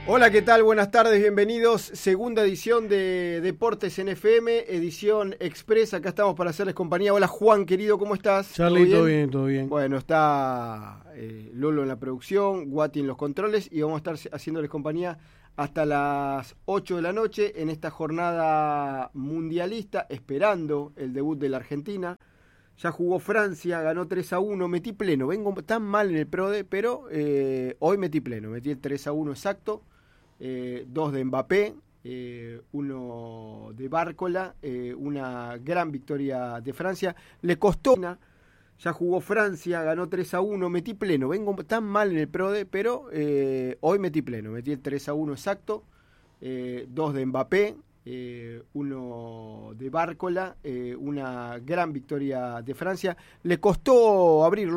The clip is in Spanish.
Hola, ¿qué tal? Buenas tardes, bienvenidos. Segunda edición de Deportes en FM, edición express. Acá estamos para hacerles compañía. Hola, Juan, querido, ¿cómo estás? Charly, todo bien, todo bien. Bueno, está Lolo en la producción, Guati en los controles y vamos a estar haciéndoles compañía hasta las 8 de la noche en esta jornada mundialista, esperando el debut de la Argentina. Ya jugó Francia, ganó 3-1, metí pleno, vengo tan mal en el PRODE, pero hoy metí pleno, metí el 3-1 exacto, 2 de Mbappé, 1 de Bárcola, una gran victoria de Francia, le costó, ya jugó Francia, ganó 3-1, metí pleno, vengo tan mal en el PRODE, pero hoy metí pleno, metí el 3-1 exacto, 2 de Mbappé, 1 de Bárcola, una gran victoria de Francia. Le costó abrirlo.